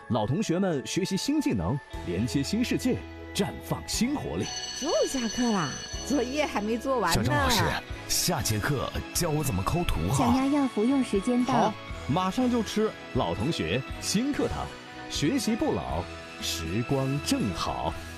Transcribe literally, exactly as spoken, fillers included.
老同学们学习新技能，连接新世界，绽放新活力。 又下课啦，作业还没做完呢。 小郑老师，下节课教我怎么抠图哈。 小丫要服用时间到， 好，马上就吃。老同学，新课堂，学习不老，时光正好。